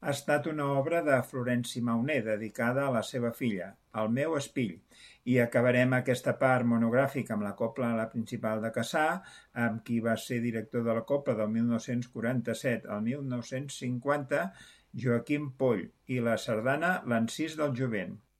ha estat una obra de Florenci Mauner dedicada a la seva filla, El meu espill, i acabarem aquesta part monogràfica amb la cobla La Principal de Cassà, amb qui va ser director de la cobla del 1947 al 1950, Joaquim Poll, i la sardana L'encís del jovent.